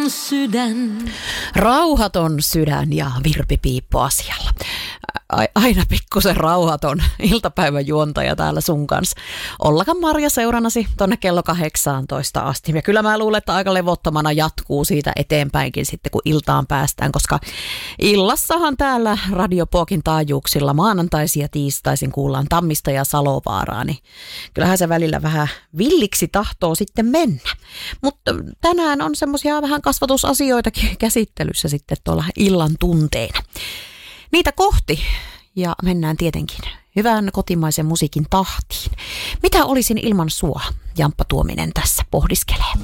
sydän. Rauhaton sydän ja Virpi Piippo asialla. Aina pikkusen rauhaton iltapäivän juontaja täällä sun kanssa. Ollakaan Marja seurannasi tonne kello 18 asti. Ja kyllä mä luulen, että aika levottomana jatkuu siitä eteenpäinkin sitten, kun iltaan päästään, koska illassahan täällä Radio Pookin taajuuksilla maanantaisin ja tiistaisin kuullaan Tammista ja Salovaaraa, niin kyllähän se välillä vähän villiksi tahtoo sitten mennä. Mutta tänään on semmoisia vähän kasvatusasioitakin käsittelyssä sitten tuolla illan tunteina. Niitä kohti ja mennään tietenkin hyvän kotimaisen musiikin tahtiin. Mitä olisin ilman sua? Jamppa Tuominen tässä pohdiskelee.